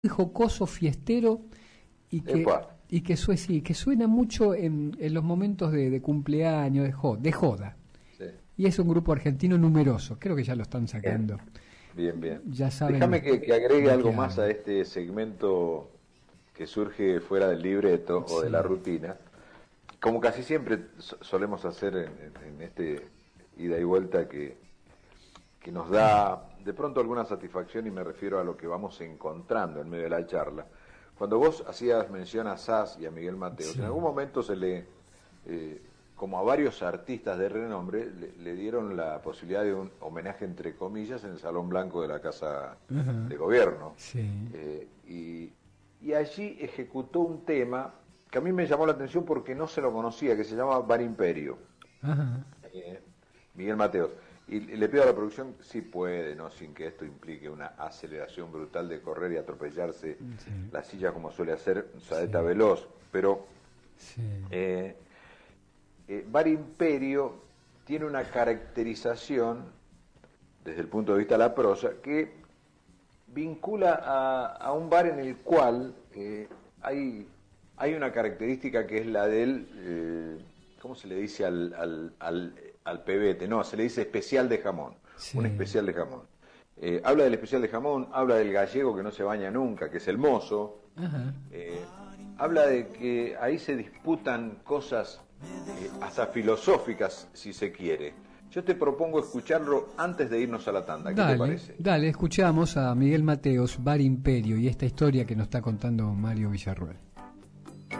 jocoso, fiestero y que Epa. sí, que suena mucho en los momentos de cumpleaños, de joda. Sí. Y es un grupo argentino numeroso, creo que ya lo están sacando. Bien, bien. Ya saben Déjame que agregue de algo qué más a hablo. este segmento que surge fuera del libreto o de la Sí, rutina. Como casi siempre solemos hacer en este ida y vuelta que nos da de pronto alguna satisfacción, y me refiero a lo que vamos encontrando en medio de la charla. Cuando vos hacías mención a Sass y a Miguel Mateos, en sí. algún momento como a varios artistas de renombre, le dieron la posibilidad de un homenaje entre comillas en el Salón Blanco de la Casa Ajá, de Gobierno. sí. Eh, y, y allí ejecutó un tema que a mí me llamó la atención porque no se lo conocía, que se llama Bar Imperio. Ajá, eh, Miguel Mateos. Y le pido a la producción si puede, no sin que esto implique una aceleración brutal de correr y atropellarse sí, la silla como suele hacer Saeta sí, Veloz. Pero sí. eh, Bar Imperio tiene una caracterización desde el punto de vista de la prosa que vincula a un bar en el cual hay una característica que es la del, ¿cómo se le dice al pebete? No, se le dice especial de jamón, un Sí. especial de jamón. Habla del especial de jamón, habla del gallego que no se baña nunca, que es el mozo. Ajá. eh, Habla de que ahí se disputan cosas hasta filosóficas, si se quiere. Yo te propongo escucharlo antes de irnos a la tanda, ¿qué te Dale, parece? dale, escuchamos a Miguel Mateos, Bar Imperio, y esta historia que nos está contando Mario Villarruel.